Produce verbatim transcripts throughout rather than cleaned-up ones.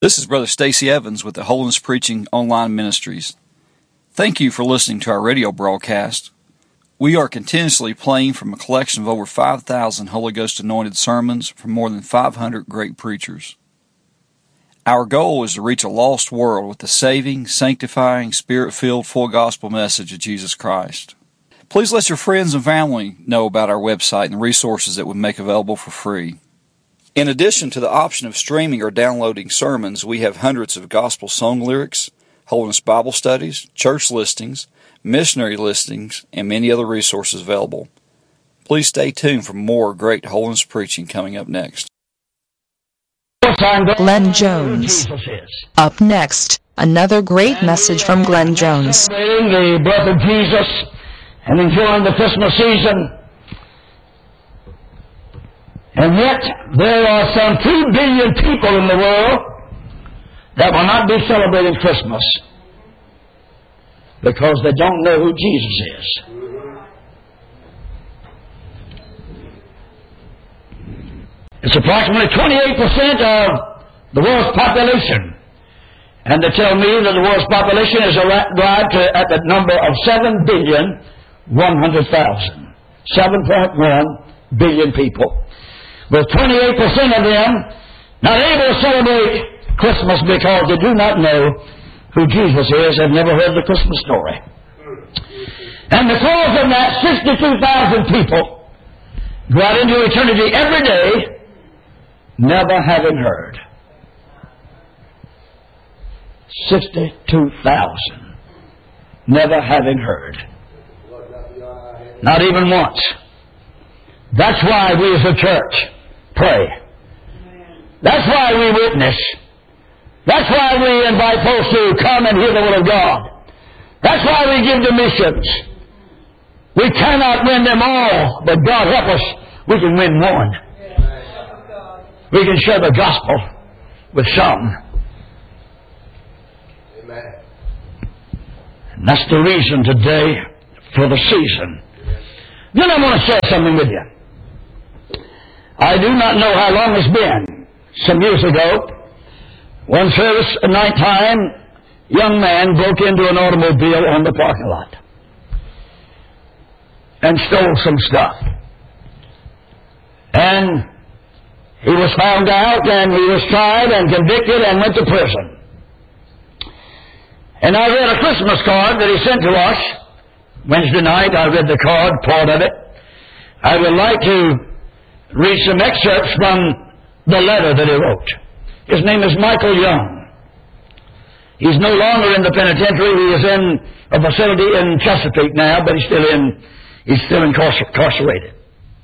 This is Brother Stacy Evans with the Holiness Preaching Online Ministries. Thank you for listening to our radio broadcast. We are continuously playing from a collection of over five thousand Holy Ghost anointed sermons from more than five hundred great preachers. Our goal is to reach a lost world with the saving, sanctifying, Spirit-filled, full gospel message of Jesus Christ. Please let your friends and family know about our website and the resources that we make available for free. In addition to the option of streaming or downloading sermons, we have hundreds of gospel song lyrics, Holiness Bible studies, church listings, missionary listings, and many other resources available. Please stay tuned for more great holiness preaching coming up next. Glenn Jones. Up next, another great message from Glenn Jones. Celebrating the birth of Jesus and enjoying the Christmas season. And yet, there are some two billion people in the world that will not be celebrating Christmas because they don't know who Jesus is. It's approximately twenty-eight percent of the world's population. And they tell me that the world's population is arrived to, at the number of seven billion one hundred thousand. seven point one billion people. With twenty-eight percent of them not able to celebrate Christmas because they do not know who Jesus is and never heard the Christmas story. And because of that, sixty-two thousand people go out into eternity every day never having heard. sixty-two thousand never having heard. Not even once. That's why we as a church pray. That's why we witness. That's why we invite folks to come and hear the Word of God. That's why we give to missions. We cannot win them all, but God help us, we can win one. We can share the gospel with some. Amen. And that's the reason today for the season. Then I want to share something with you. I do not know how long it's been. Some years ago, one service at night time, young man broke into an automobile on the parking lot and stole some stuff. And he was found out and he was tried and convicted and went to prison. And I read a Christmas card that he sent to us. Wednesday night I read the card, part of it. I would like to read some excerpts from the letter that he wrote. His name is Michael Young. He's no longer in the penitentiary. He is in a facility in Chesapeake now, but he's still in, he's still incarcerated.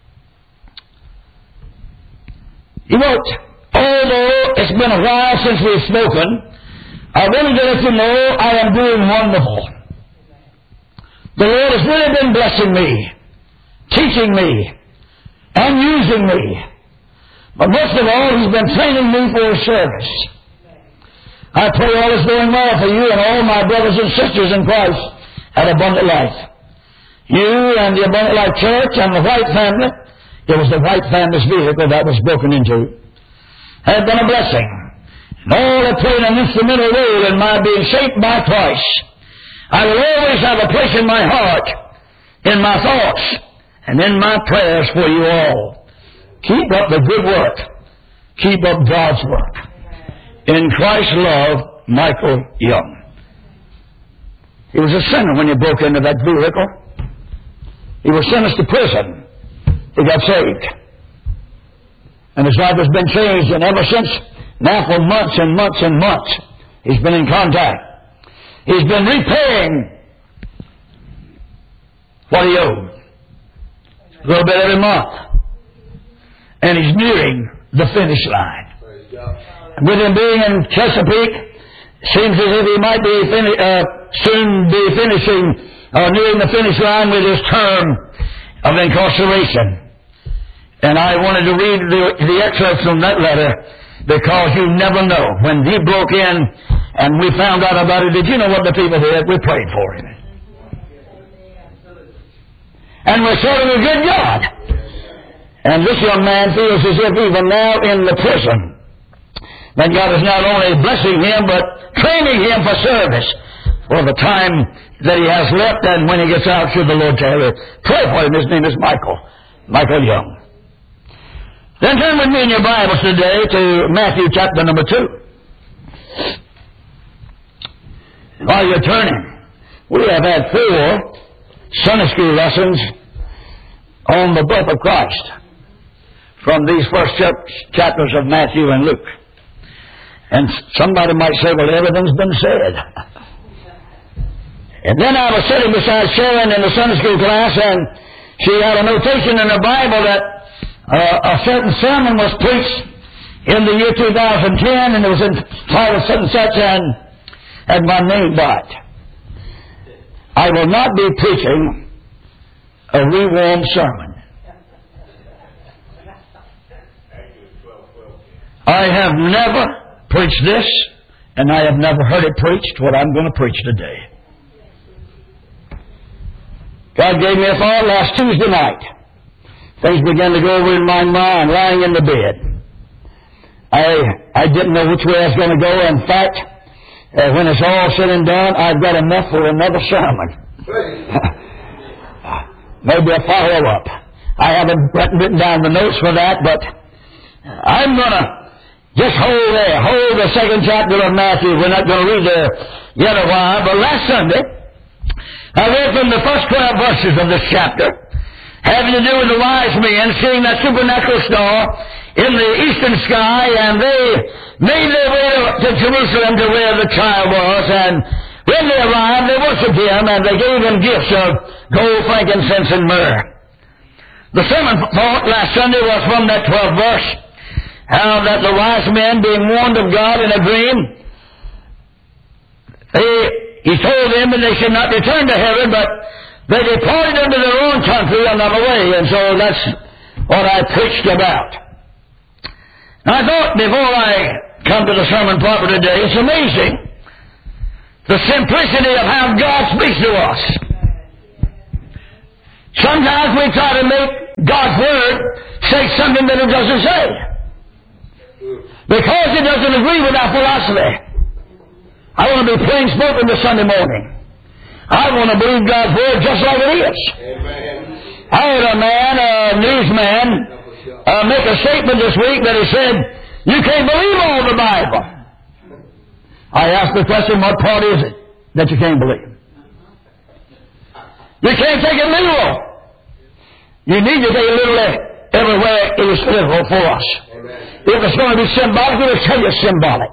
He wrote, although it's been a while since we've spoken, I wanted to let you know I am doing wonderful. The Lord has really been blessing me, teaching me, and using me. But most of all, He's been training me for His service. I pray all is going well for you and all my brothers and sisters in Christ at Abundant Life. You and the Abundant Life Church and the White family, it was the White family's vehicle that was broken into, have been a blessing. And all have played an instrumental role in my being shaped by Christ. I will always have a place in my heart, in my thoughts, and in my prayers for you all. Keep up the good work. Keep up God's work. In Christ's love, Michael Young. He was a sinner when he broke into that vehicle. He was sentenced to prison. He got saved. And his life has been changed, and ever since, now for months and months and months, he's been in contact. He's been repaying what he owed. A little bit every month. And he's nearing the finish line. And with him being in Chesapeake, it seems as if he might be fin- uh, soon be finishing, or nearing the finish line with his term of incarceration. And I wanted to read the, the excerpts from that letter because you never know. When he broke in and we found out about it, did you know what the people did? We prayed for him. And we're serving a good God. And this young man feels as if even now in the prison then God is not only blessing him, but training him for service for the time that he has left, and when he gets out, should the Lord tarry. Pray for him. His name is Michael. Michael Young. Then turn with me in your Bibles today to Matthew chapter number two. While you're turning, we have had four Sunday school lessons on the birth of Christ from these first chapters of Matthew and Luke. And somebody might say, well, everything's been said. And then I was sitting beside Sharon in the Sunday school class, and she had a notation in the Bible that uh, a certain sermon was preached in the year two thousand ten, and it was entitled such and such, and had my name by it. I will not be preaching a rewarmed sermon. I have never preached this, and I have never heard it preached what I'm going to preach today. God gave me a thought last Tuesday night. Things began to go over in my mind, lying in the bed. I I didn't know which way I was going to go. In fact, uh, when it's all said and done, I've got enough for another sermon. Maybe a follow-up. I haven't written down the notes for that, but I'm going to just hold there, hold the second chapter of Matthew. We're not going to read there yet a while, but last Sunday, I read from the first twelve verses of this chapter, having to do with the wise men seeing that supernatural star in the eastern sky, and they made their way to Jerusalem to where the child was, and when they arrived, they worshipped him, and they gave him gifts of gold, frankincense, and myrrh. The sermon thought last Sunday was from that twelfth verse, how that the wise men, being warned of God in a dream, they He told them that they should not return to heaven, but they departed into their own country another way. And so that's what I preached about. And I thought before I come to the sermon proper today, it's amazing the simplicity of how God speaks to us. Sometimes we try to make God's Word say something that it doesn't say, because it doesn't agree with our philosophy. I want to be plain spoken this Sunday morning. I want to believe God's Word just like it is. Amen. I had a man, a newsman, uh, make a statement this week that he said, you can't believe all the Bible. I asked the question, what part is it that you can't believe? You can't take it literal. You need to take it literally everywhere it is literal for us. Amen. If it's going to be symbolic, it will tell you symbolic.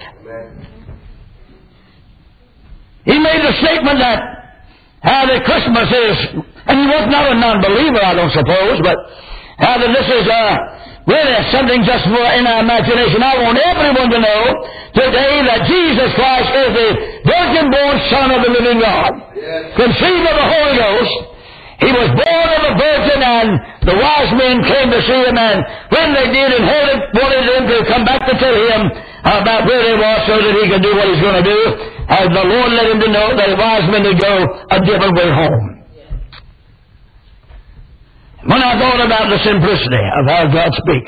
He made the statement that how that Christmas is, and he was not a non-believer, I don't suppose, but how that this is uh, really something just for in our imagination. I want everyone to know today that Jesus Christ is the virgin-born Son of the living God, yes, conceived of the Holy Ghost. He was born of a virgin, and the wise men came to see him, and when they did and heard it, wanted him to come back to tell him about where they were so that he could do what he's going to do. And the Lord let him to know that the wise men would go a different way home. When I thought about the simplicity of how God speaks,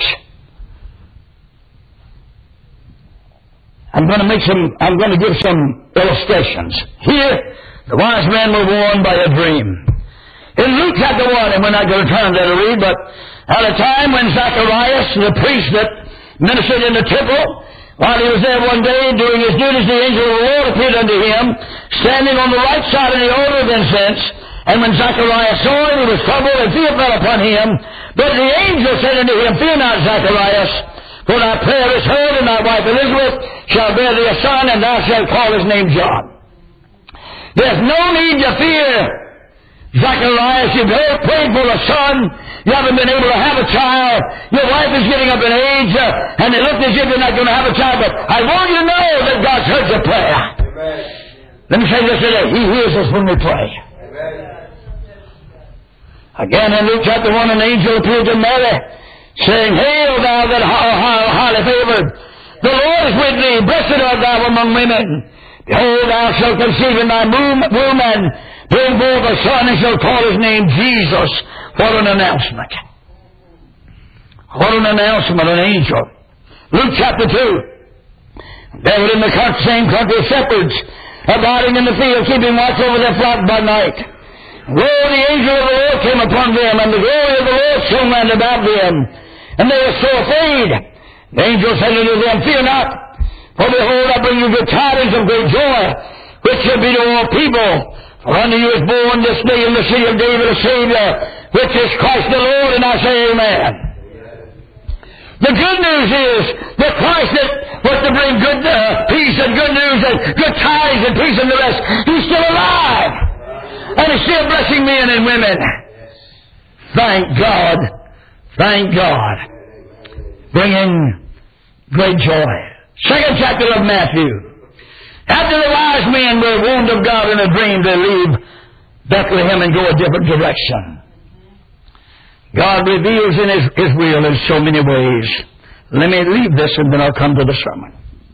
I'm going to make some, I'm going to give some illustrations. Here, the wise men were warned by a dream. In Luke chapter one, and we're not going to turn there to read, but at a time when Zacharias, the priest that ministered in the temple, while he was there one day doing his duties, the angel of the Lord appeared unto him, standing on the right side of the altar of incense. And when Zacharias saw him, he was troubled, and fear fell upon him. But the angel said unto him, fear not, Zacharias, for thy prayer is heard, and thy wife Elizabeth shall bear thee a son, and thou shalt call his name John. There's no need to fear, Zacharias. You've prayed for a son. You haven't been able to have a child. Your wife is getting up in age, uh, and it looks as if you're not going to have a child. But I want you to know that God's heard your prayer. Amen. Let me say this today. He hears us when we pray. Amen. Again, in Luke chapter one, an angel appeared to Mary, saying, Hail, thou that art highly favored. The Lord is with thee. Blessed art thou among women. Behold, thou shalt conceive in thy womb, womb and bring forth a son, and shall call his name Jesus. What an announcement. What an announcement, an angel. Luke chapter two. They were in the same country, shepherds, abiding in the field, keeping watch over their flock by night. Lo, the angel of the Lord came upon them, and the glory of the Lord shone round about them. And they were so afraid. The angel said unto them, Fear not, for behold, I bring you good tidings of great joy, which shall be to all people. For unto you is born this day in the city of David a Savior, which is Christ the Lord. And I say, Amen. The good news is that Christ that was to bring good uh, peace and good news and good tidings and peace and the rest, He's still alive. And He's still blessing men and women. Thank God. Thank God. Bringing great joy. Second chapter of Matthew. After the wise men were warned of God in a dream to leave Bethlehem and go a different direction, God reveals in His, His will in so many ways. Let me leave this and then I'll come to the sermon.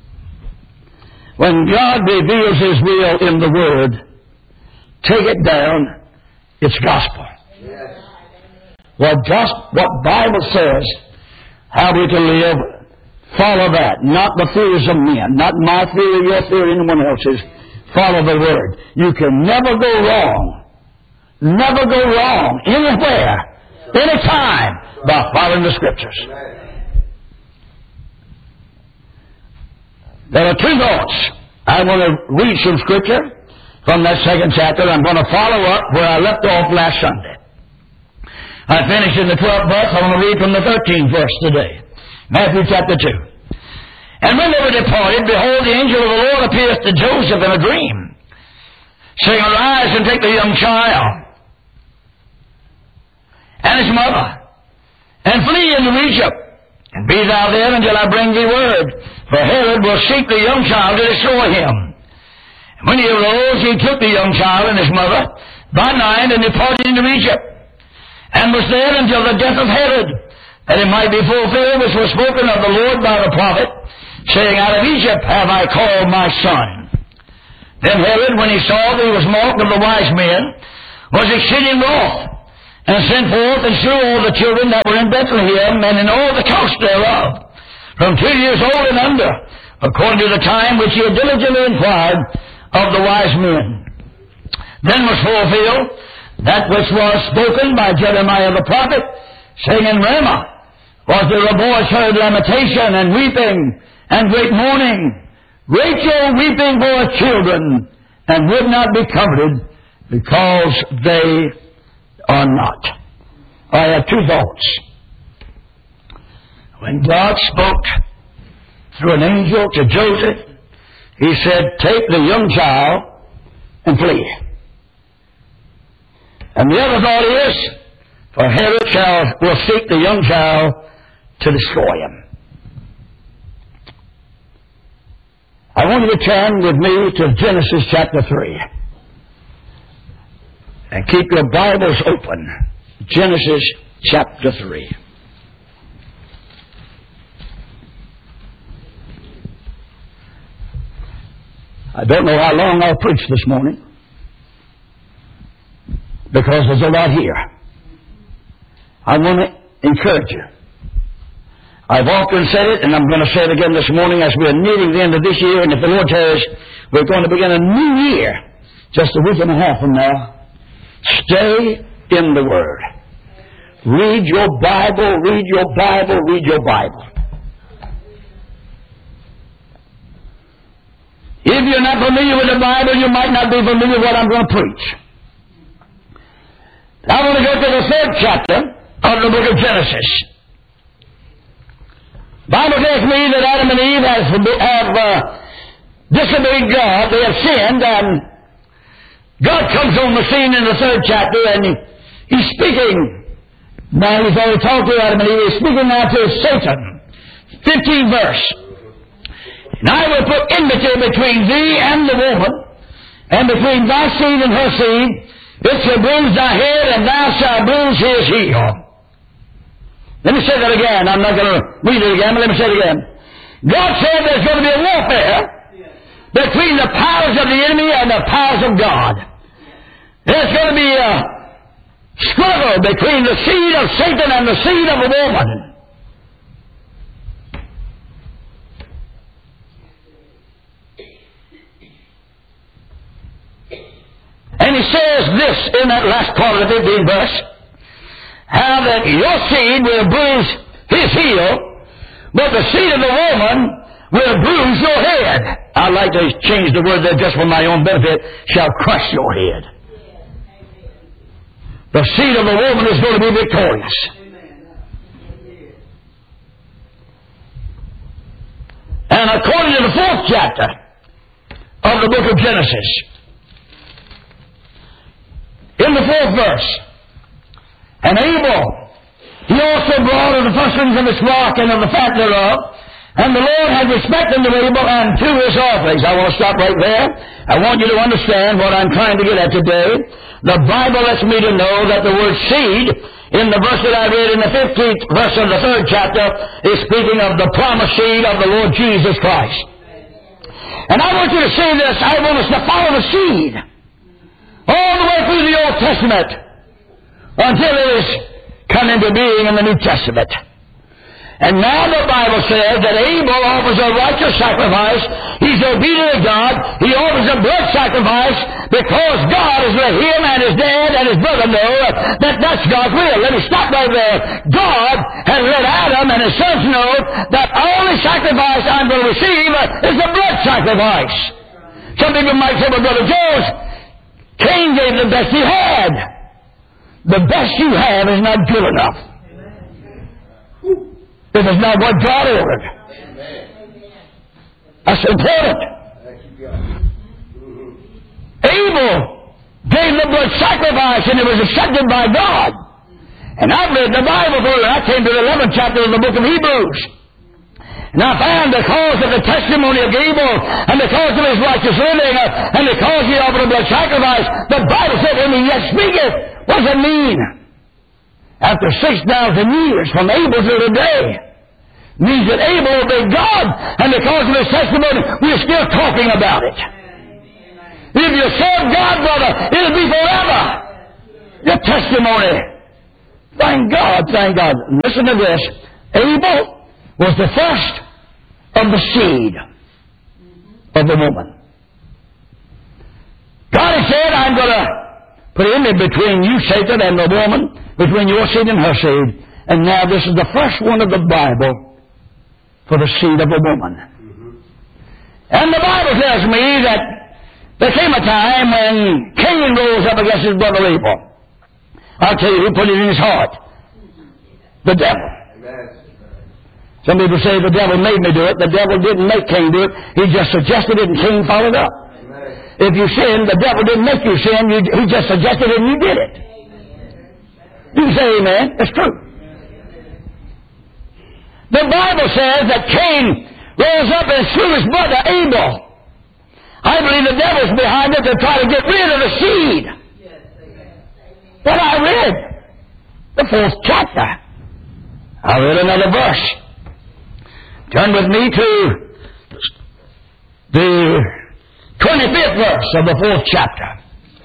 When God reveals His will in the Word, take it down, it's gospel. What, just, what Bible says, how we to live, follow that. Not the theories of men, not my theory, your theory, anyone else's. Follow the Word. You can never go wrong, never go wrong, anywhere, anytime, by following the Scriptures. There are two thoughts. I want to read some Scripture from that second chapter. I'm going to follow up where I left off last Sunday. I finished in the twelfth verse. I want to read from the thirteenth verse today. Matthew chapter two. And when they were departed, behold, the angel of the Lord appears to Joseph in a dream, saying, Arise and take the young child and his mother, and flee into Egypt, and be thou there until I bring thee word. For Herod will seek the young child to destroy him. And when he arose, he took the young child and his mother by night and departed into Egypt, and was there until the death of Herod, that it might be fulfilled which was spoken of the Lord by the prophet, saying, Out of Egypt have I called my son. Then Herod, when he saw that he was mocked of the wise men, was exceeding wroth, and sent forth and slew all the children that were in Bethlehem, and in all the coast thereof, from two years old and under, according to the time which he had diligently inquired of the wise men. Then was fulfilled that which was spoken by Jeremiah the prophet, saying, In Ramah was there a voice heard lamentation and weeping and great mourning, Rachel weeping for her children, and would not be comforted, because they are not. I have two thoughts. When God spoke through an angel to Joseph, He said, Take the young child and flee. And the other thought is, For Herod shall will seek the young child to destroy him. I want you to turn with me to Genesis chapter three. And keep your Bibles open. Genesis chapter three. I don't know how long I'll preach this morning, because there's a lot here. I want to encourage you. I've often said it, and I'm going to say it again this morning as we're nearing the end of this year, and if the Lord tarries, we're going to begin a new year just a week and a half from now. Stay in the Word. Read your Bible, read your Bible, read your Bible. If you're not familiar with the Bible, you might not be familiar with what I'm going to preach. I want to go to the third chapter of the book of Genesis. The Bible tells me that Adam and Eve have, have uh, disobeyed God. They have sinned, and God comes on the scene in the third chapter, and he, He's speaking. Now, He's already talked to Adam and Eve. He's speaking now to Satan. fifteenth verse. And I will put enmity between thee and the woman, and between thy seed and her seed. It shall bruise thy head, and thou shalt bruise his heel. Let me say that again. I'm not going to read it again, but let me say it again. God said there's going to be a warfare between the powers of the enemy and the powers of God. There's going to be a struggle between the seed of Satan and the seed of a woman. And he says this in that last part of the fifteenth verse, how that your seed will bruise his heel, but the seed of the woman will bruise your head. I like to change the word there just for my own benefit. Shall crush your head. The seed of the woman is going to be victorious. And according to the fourth chapter of the book of Genesis, in the fourth verse, and Abel, he also brought of the firstlings of his flock and of the fat thereof, and the Lord had respect unto Abel and to his offerings. I want to stop right there. I want you to understand what I'm trying to get at today. The Bible lets me to know that the word seed, in the verse that I read in the fifteenth verse of the third chapter, is speaking of the promised seed of the Lord Jesus Christ. And I want you to see this. I want us to follow the seed all the way through the Old Testament until it is come into being in the New Testament. And now the Bible says that Abel offers a righteous sacrifice. He's obedient to God. He offers a blood sacrifice because God has let him and his dad and his brother know that that's God's will. Let me stop right there. God has let Adam and his sons know that the only sacrifice I'm going to receive is the blood sacrifice. Some people might say, well, Brother Jones, Cain gave the best he had. The best you have is not good enough. This is not what God ordered. That's important. Abel gave the blood sacrifice and it was accepted by God. And I've read the Bible through it. I came to the eleventh chapter of the book of Hebrews. And I found because of the testimony of Abel and because of his righteous living and because he offered a blood sacrifice, the Bible said, "And he yet speaketh." What does it mean? After six thousand years from Abel to today, means that Abel obeyed God, and because of his testimony, we're still talking about it. If you serve God, brother, it'll be forever. Your testimony. Thank God, thank God. Listen to this. Abel was the first of the seed of the woman. God has said, I'm going to put an enmity between you, Satan, and the woman, between your seed and her seed. And now this is the first one of the Bible for the seed of a woman. Mm-hmm. And the Bible tells me that there came a time when Cain rose up against his brother Abel. I'll tell you who put it in his heart. The devil. Amen. Some people say the devil made me do it. The devil didn't make Cain do it. He just suggested it and Cain followed up. Amen. If you sin, the devil didn't make you sin. You, he just suggested it and you did it. You can say amen. It's true. The Bible says that Cain rose up and slew his brother Abel. I believe the devil's behind it to try to get rid of the seed. But I read the fourth chapter. I read another verse. Turn with me to the twenty-fifth verse of the fourth chapter.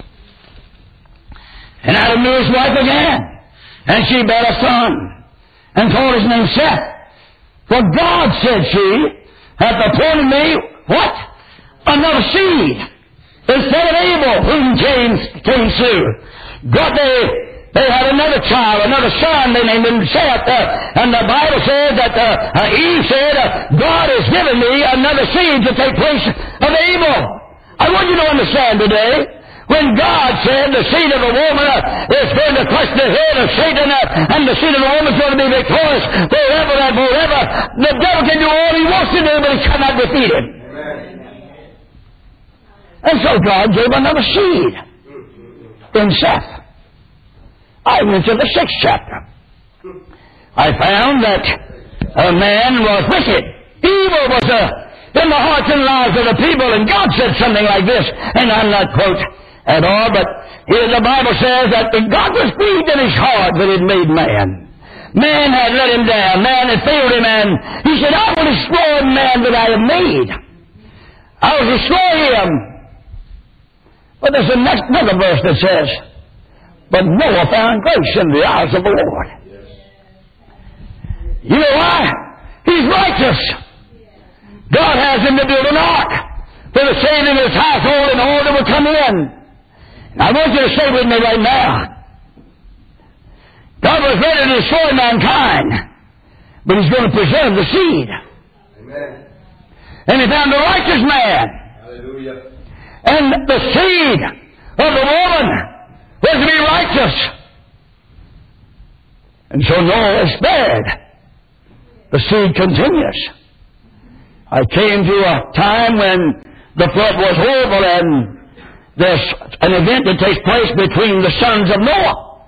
And Adam knew his wife again, and she bare a son, and called his name Seth. For God, said she, hath appointed me, what? Another seed. Instead of Abel, whom Cain, Cain slew. God, they, they had another child, another son, they named him Seth. Uh, and the Bible says that uh, uh, Eve said, uh, God has given me another seed to take place of Abel. I want you to understand today, when God said the seed of a woman uh, is going to crush the head of Satan uh, and the seed of a woman is going to be victorious forever and forever, the devil can do all he wants to do, but he cannot defeat him. Amen. And so God gave another seed in Seth. I went to the sixth chapter. I found that a man was wicked. Evil was uh, in the hearts and lives of the people, and God said something like this, and I'm not quote at all, but here the Bible says that God was grieved in his heart that he made man. Man had let him down. Man had failed him, and he said, I will destroy man that I have made. I will destroy him. But there's a next, another verse that says, but Noah found grace in the eyes of the Lord. You know why? He's righteous. God has him to build an ark for the saving of his household and all that will come in. I want you to stay with me right now. God was ready to destroy mankind, but He's going to preserve the seed. Amen. And He found a righteous man. Hallelujah. And the seed of the woman was to be righteous. And so Noah is spared. The seed continues. I came to a time when the flood was horrible, and there's an event that takes place between the sons of Noah.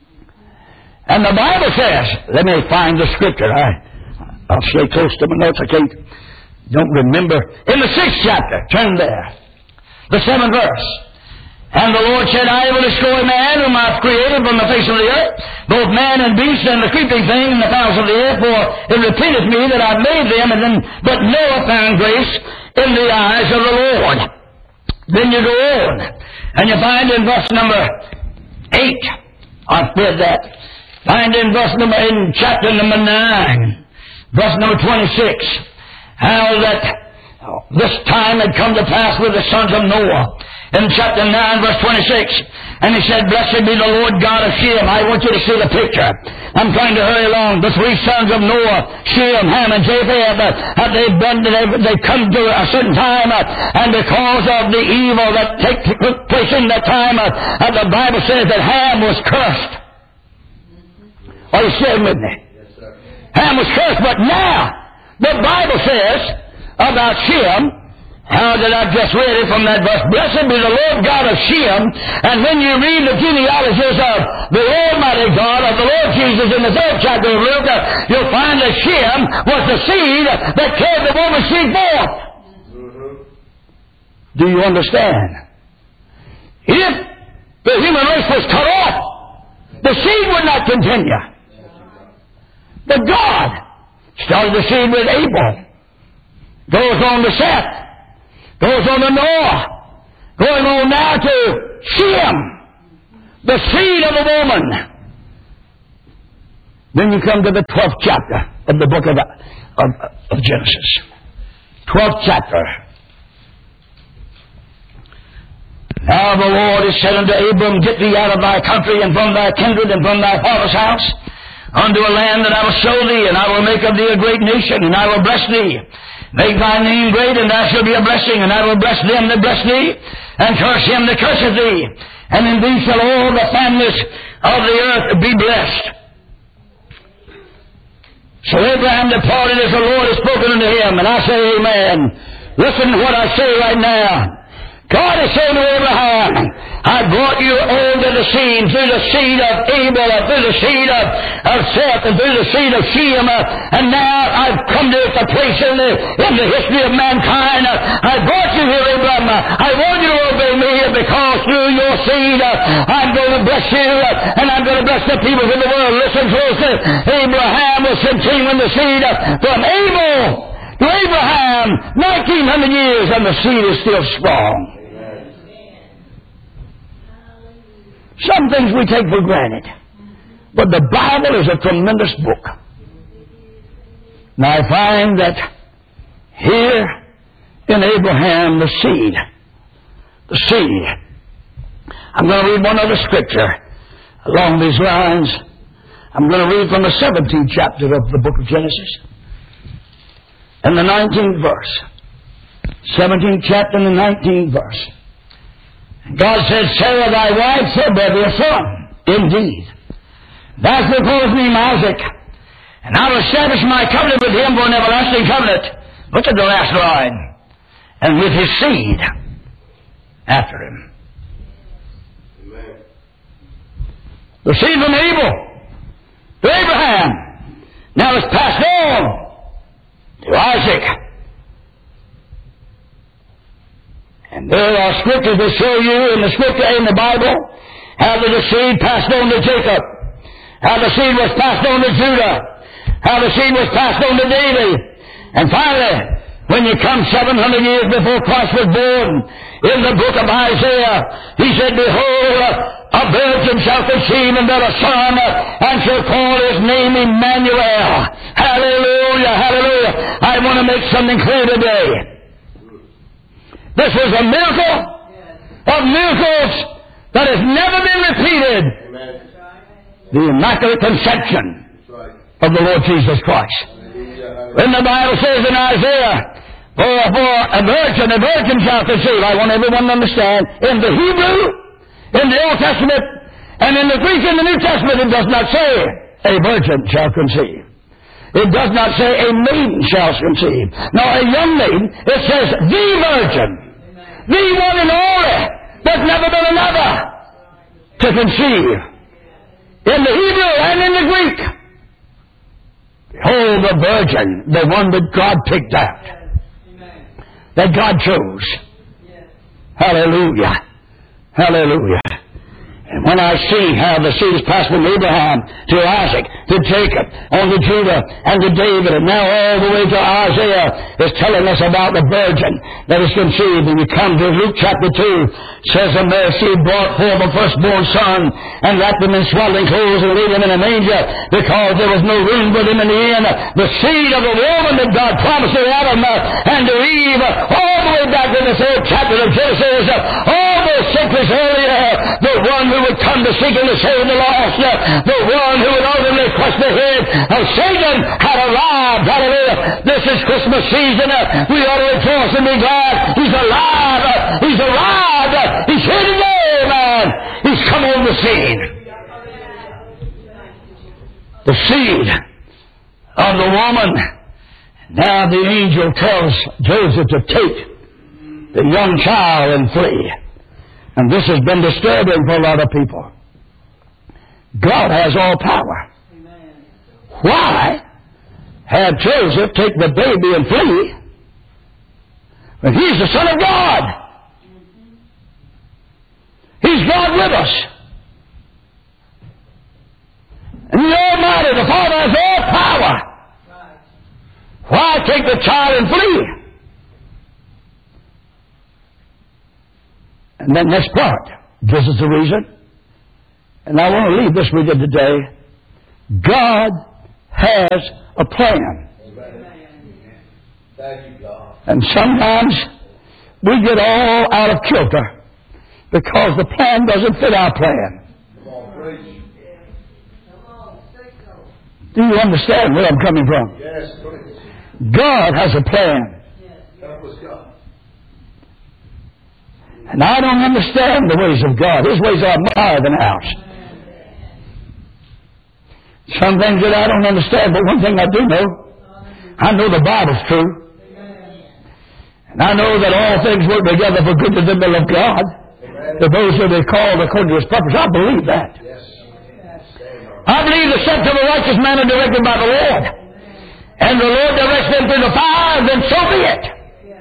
And the Bible says, let me find the scripture. I, I'll stay close to my notes. I can't, don't remember. In the sixth chapter, turn there. The seventh verse. And the Lord said, I will destroy man whom I have created from the face of the earth, both man and beast and the creeping thing and the fowls of the earth, for it repeateth me that I made them, and then but Noah found grace in the eyes of the Lord. Then you go on, and you find in verse number eight, I've read that. Find in verse number, in chapter number nine, verse number twenty-six, how that this time had come to pass with the sons of Noah. In chapter nine, verse twenty-six, and he said, Blessed be the Lord God of Shem. I want you to see the picture. I'm trying to hurry along. The three sons of Noah, Shem, Ham, and Japheth, uh, they've been, they've, they've come to a certain time, uh, and because of the evil that took place in that time, uh, uh, the Bible says that Ham was cursed. Are you staying with me? Yes, sir. Ham was cursed, but now the Bible says about Shem, how did I just read it from that verse? Blessed be the Lord God of Shem. And when you read the genealogies of the Almighty God, of the Lord Jesus in the third chapter of Luke, you'll find that Shem was the seed that carried the woman's seed forth. Mm-hmm. Do you understand? If the human race was cut off, the seed would not continue. But God started the seed with Abel, goes on to Seth, goes on to Noah, going on now to Shem, the seed of a woman. Then you come to the twelfth chapter of the book of, of, of Genesis. twelfth chapter. Now the Lord has said unto Abram, Get thee out of thy country, and from thy kindred, and from thy father's house, unto a land that I will show thee, and I will make of thee a great nation, and I will bless thee. Make thy name great, and thou shalt be a blessing, and I will bless them that bless thee, and curse him that curseth thee. And in thee shall all the families of the earth be blessed. So Abraham departed as the Lord had spoken unto him, and I say amen. Listen to what I say right now. God is saying to Abraham, I brought you onto the scene through the seed of Abel, and through the seed of, of Seth, and through the seed of Shem, uh, and now I've come to a place in the, in the history of mankind. Uh, I brought you here, Abraham. Uh, I want you to obey me, because through your seed uh, I'm going to bless you, uh, and I'm going to bless the people of the world. Listen closely. Abraham was continuing the seed uh, from Abel to Abraham, nineteen hundred years, and the seed is still strong. Some things we take for granted, but the Bible is a tremendous book. Now I find that here in Abraham, the seed, the seed. I'm going to read one other scripture along these lines. I'm going to read from the seventeenth chapter of the book of Genesis, and the nineteenth verse. seventeenth chapter and the nineteenth verse. God said, Sarah thy wife shall bear thee a son. Indeed. Thou shalt call his name Isaac, and I will establish my covenant with him for an everlasting covenant. Look at the last line. And with his seed after him. Amen. The seed from Abel to Abraham now is passed on to Isaac. And there are scriptures that show you in the scripture in the Bible how the seed passed on to Jacob, how the seed was passed on to Judah, how the seed was passed on to David. And finally, when you come seven hundred years before Christ was born, in the book of Isaiah, he said, Behold, a virgin shall conceive and bear a son, and shall call his name Emmanuel. Hallelujah, hallelujah. I want to make something clear today. This was a miracle of miracles that has never been repeated. Amen. The Immaculate Conception of the Lord Jesus Christ. When the Bible says in Isaiah, for, for a virgin, a virgin shall conceive. I want everyone to understand, in the Hebrew, in the Old Testament, and in the Greek in the New Testament, it does not say a virgin shall conceive. It does not say a maiden shall conceive. Nor a young maiden. It says the virgin. The one and only. There's never been another to conceive. In the Hebrew and in the Greek. Behold the virgin, the one that God picked out. That God chose. Hallelujah. Hallelujah. And when I see how the seed is passed from Abraham to Isaac, to Jacob, on to Judah, and to David, and now all the way to Isaiah, is telling us about the virgin that is conceived. And you come to Luke chapter two, says, and there she brought forth the firstborn son, and wrapped him in swaddling clothes, and laid him in a manger, because there was no room for him in the inn. The seed of the woman that God promised to Adam and to Eve, all the way back in the third chapter of Genesis, all those centuries earlier, the one who would come to seek and to save the lost, the one who would ultimately crush the head of Satan, had arrived. Hallelujah. This is Christmas season. We ought to rejoice and be glad. He's alive. He's arrived. He's here today, man. He's come on the scene. The seed of the woman. Now the angel tells Joseph to take the young child and flee. And this has been disturbing for a lot of people. God has all power. Amen. Why had Joseph take the baby and flee when he's the Son of God? He's God with us. And the Almighty, the Father, has all power. Why take the child and flee? And then next part gives us the reason. And I want to leave this with you today. God has a plan. Thank you, God. And sometimes we get all out of kilter because the plan doesn't fit our plan. Come on, preach. Do you understand where I'm coming from? Yes, preach. God has a plan. Help us, God. And I don't understand the ways of God. His ways are higher than ours. Some things that I don't understand, but one thing I do know, I know the Bible's true. And I know that all things work together for good to the will of God, to those who are called according to His purpose. I believe that. I believe the steps of a righteous man are directed by the Lord. And the Lord directs them through the fire, then so be it.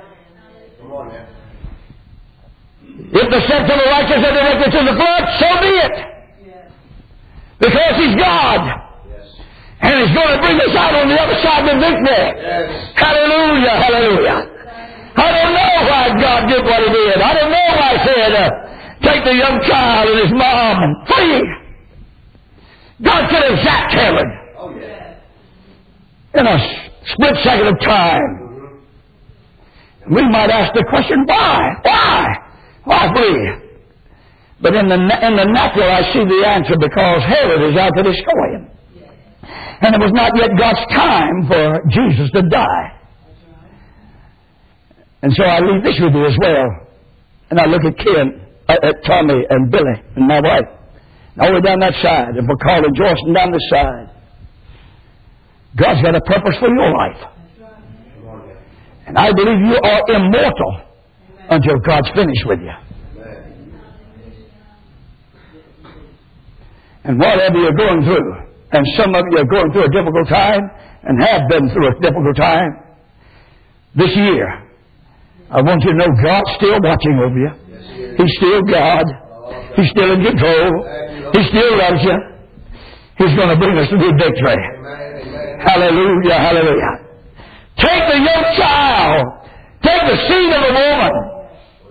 If the steps of the righteous are directed to the flood, so be it. Because He's God. And He's going to bring us out on the other side of victory. Yes. Hallelujah, hallelujah. I don't know why God did what He did. I don't know why He said, uh, take the young child and his mom and flee. God could have zapped Herod. Oh, yeah. In a split second of time. We might ask the question, why? Why? Why flee? But in the, in the natural I see the answer, because Herod is out to destroy him. And it was not yet God's time for Jesus to die. And so I leave this with you as well. And I look at Ken, at, at Tommy and Billy and my wife. All the way down that side. And for Carl and Joyce and down this side. God's got a purpose for your life. And I believe you are immortal until God's finished with you. And whatever you're going through, and some of you are going through a difficult time, and have been through a difficult time, this year, I want you to know God's still watching over you. He's still God. He's still in control. He still loves you. He's going to bring us to the victory. Hallelujah, hallelujah. Take the young child. Take the seed of the woman.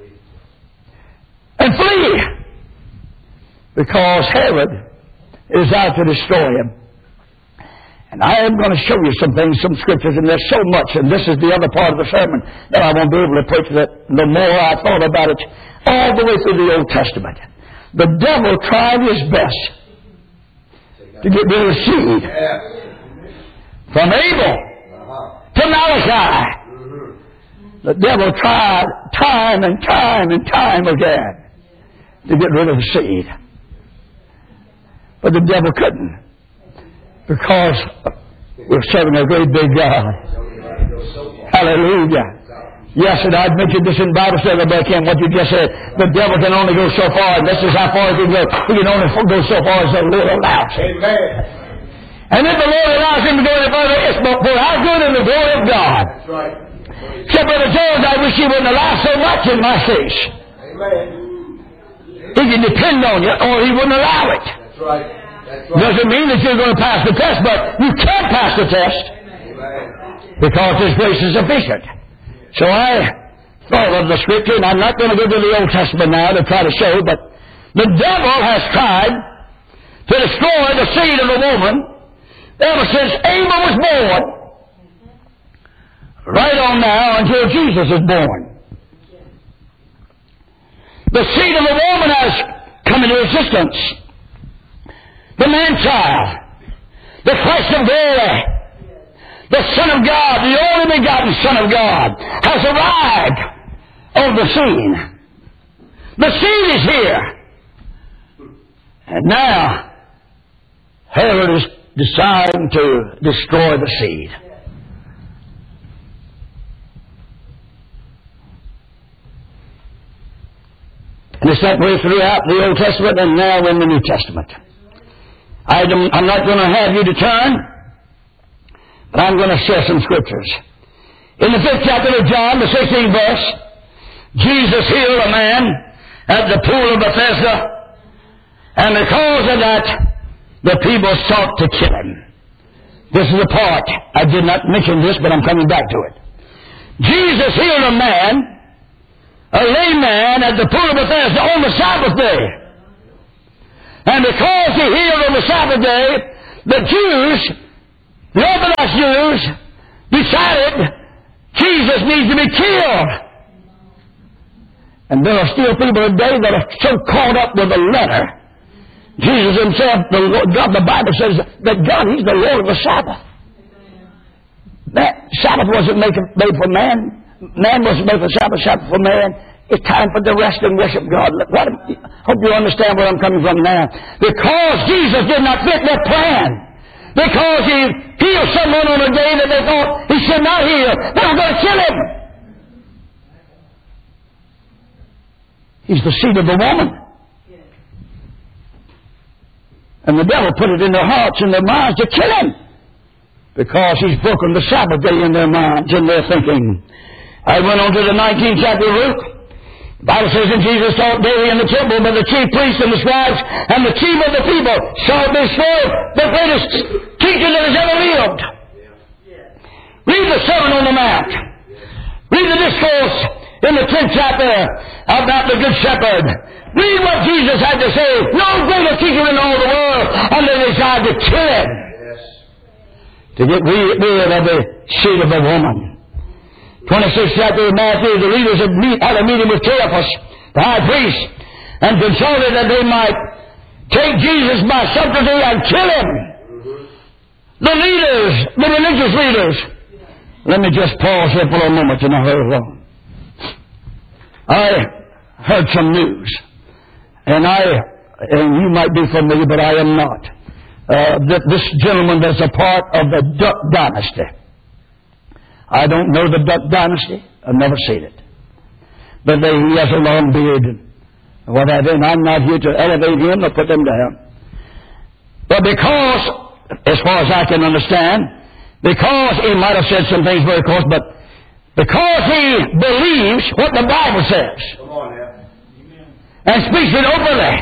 And flee. Because Herod is out to destroy him. And I am going to show you some things, some scriptures, and there's so much, and this is the other part of the sermon that I won't be able to preach that the more I thought about it all the way through the Old Testament. the devil tried his best to get rid of the seed. From Abel to Malachi, the devil tried time and time and time again to get rid of the seed. But the devil couldn't, because we're serving a great big God. Hallelujah. Yes, and I'd mentioned this in Bible study back in what you just said. The devil can only go so far, and this is how far he can go. He can only go so far as the Lord allows him. Amen. And if the Lord allows him to go any further, it's for our good and the glory of God. That's right. Said, Brother George, I wish you wouldn't allow so much in my case. Amen. He can depend on you, or he wouldn't allow it. That's right. That's right. Doesn't mean that you're going to pass the test, but you can pass the test. Amen. Because His grace is sufficient. So I thought of the Scripture, and I'm not going to go to the Old Testament now to try to show, but the devil has tried to destroy the seed of the woman ever since Abel was born, right on now until Jesus is born. The seed of the woman has come into existence. The man-child, the Christ of glory, the Son of God, the only begotten Son of God, has arrived on the scene. The seed is here. And now, Herod is deciding to destroy the seed. And it's that way throughout the Old Testament and now in the New Testament. I don't, I'm not going to have you to turn, but I'm going to share some scriptures. In the fifth chapter of John, the sixteenth verse, Jesus healed a man at the pool of Bethesda, and because of that, the people sought to kill him. This is the part. I did not mention this, but I'm coming back to it. Jesus healed a man, a lame man, at the pool of Bethesda on the Sabbath day. And because he healed on the Sabbath day, the Jews, the Orthodox Jews, decided Jesus needs to be killed. And there are still people today that are so caught up with the letter. Jesus himself, the Lord, God, the Bible says that God, He's the Lord of the Sabbath. That Sabbath wasn't made for man. Man wasn't made for Sabbath, Sabbath for man. It's time for the rest and worship God. What, hope you understand where I'm coming from now. Because Jesus did not fit their plan. Because He healed someone on a day that they thought He should not heal. They were going to kill Him. He's the seed of the woman. And the devil put it in their hearts and their minds to kill Him. Because He's broken the Sabbath day in their minds and their thinking. I went on to the nineteenth chapter of Luke. The Bible says, and Jesus taught daily in the temple, but the chief priests and the scribes and the chief of the people sought to destroy the greatest teacher that has ever lived. Read the Sermon on the Mount. Read the discourse in the tenth chapter about the Good Shepherd. Read what Jesus had to say. No greater teacher in all the world, and they decided to kill Him. To get rid of the seed of the woman. twenty-sixth chapter of Matthew, the leaders had, meet, had a meeting with Caiaphas, the high priest, and consulted that they might take Jesus by subtlety and kill Him. The leaders, the religious leaders. Let me just pause here for a moment and I hurry along. I heard some news, and I, and you might be familiar, but I am not. Uh, that this gentleman is a part of the Duck Dynasty. I don't know the Duck Dynasty. I've never seen it. But they, he has a long beard and what have you, and I'm not here to elevate him or put him down. But because, as far as I can understand, because he might have said some things very close, but because he believes what the Bible says Come on, yeah. and speaks it openly,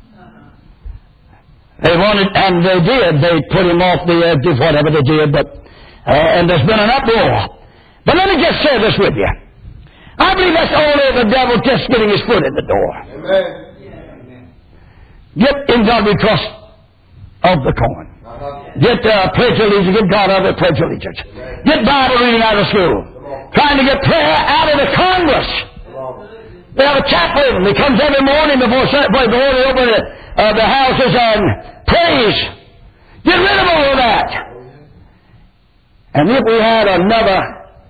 they wanted, and they did, they put him off the edge of whatever they did, but Uh, and there's been an uproar. But let me just share this with you. I believe that's only the devil just getting his foot in the door. Amen. Get involved trust of the coin. Uh-huh. Get uh, pledge allegiance. Get God out of the pledge allegiance. Get Bible reading out of school. Trying to get prayer out of the Congress. They have a chaplain that comes every morning before, before they open the, uh, the houses and prays. Get rid of all of that. And if we had another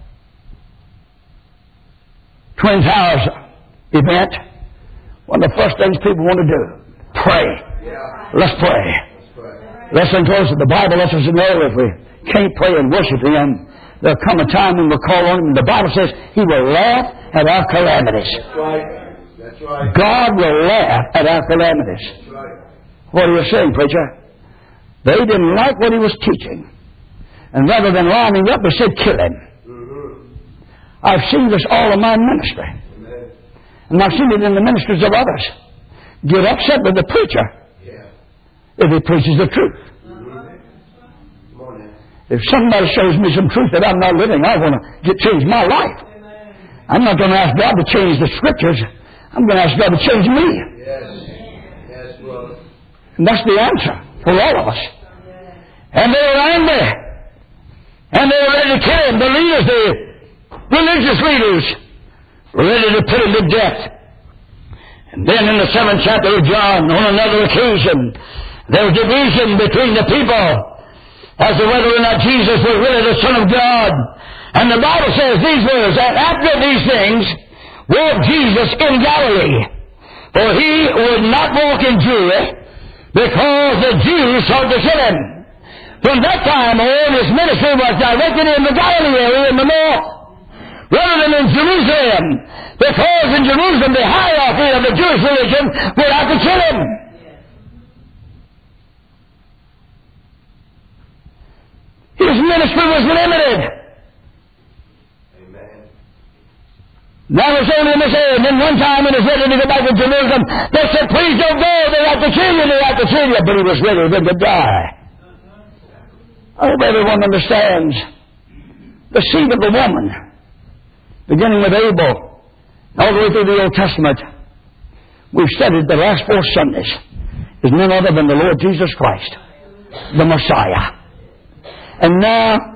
Twin Towers event, one of the first things people want to do, pray. Yeah. Let's pray. Let's pray. Listen close. The Bible lets us know if we can't pray and worship Him, there'll come a time when we'll call on Him. The Bible says He will laugh at our calamities. That's right. That's right. God will laugh at our calamities. That's right. What are you saying, preacher? They didn't like what he was teaching. And rather than line him up, they said, kill him. Mm-hmm. I've seen this all in my ministry. Amen. And I've seen it in the ministries of others. Get upset with the preacher Yeah. if he preaches the truth. Mm-hmm. Come on now. If somebody shows me some truth that I'm not living, I want to get change my life. I'm not going to ask God to change the Scriptures. I'm going to ask God to change me. Yes. Yes, brother. And that's the answer for all of us. And they were angry. And they were ready to kill him. The leaders, the religious leaders, were ready to put him to death. And then in the seventh chapter of John, on another occasion, there was division between the people as to whether or not Jesus was really the Son of God. And the Bible says these words, that after these things walked Jesus in Galilee. For he would not walk in Judea, because the Jews sought to kill him. From that time on, his ministry was directed in the Galilee area in the north, rather than in Jerusalem, because in Jerusalem the hierarchy of the Jewish religion would have to kill him. His ministry was limited. Amen. That was only in this area. And then one time when he was ready to go back to Jerusalem, they said, please don't go, they have to kill you, they have to kill you. But he was ready then to die. I hope everyone understands the seed of the woman, beginning with Abel, all the way through the Old Testament. We've studied the last four Sundays, is none other than the Lord Jesus Christ, the Messiah. And now